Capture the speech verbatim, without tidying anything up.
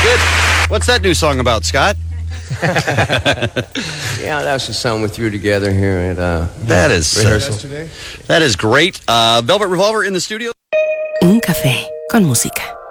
Good. What's that new song about, Scott? Yeah, that's the song we threw together here at uh, that is rehearsal. Uh, that is great. Uh, Velvet Revolver in the studio. Un café con música.